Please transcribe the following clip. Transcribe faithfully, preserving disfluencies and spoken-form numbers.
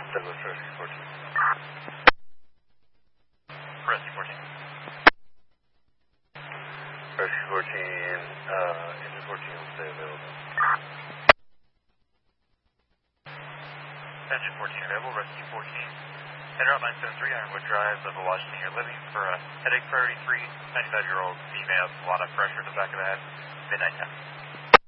Douglas Rescue fourteen. Rescue fourteen. Rescue fourteen, uh, engine fourteen will stay available. Engine fourteen available, Rescue fourteen. Interrupt nine seven three, Ironwood Drive, level Washington here, living for a headache priority three, ninety-five-year-old female, a lot of pressure in the back of the head, midnight ten.